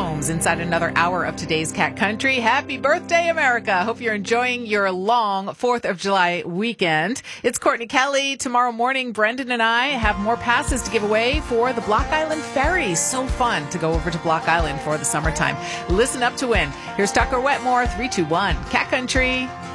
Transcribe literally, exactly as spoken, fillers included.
Holmes inside another hour of today's Cat Country. Happy birthday, America. Hope you're enjoying your long fourth of July weekend. It's Courtney Kelly. Tomorrow morning, Brendan and I have more passes to give away for the Block Island Ferry. So fun to go over to Block Island for the summertime. Listen up to win. Here's Tucker Wetmore, three two one Cat Country.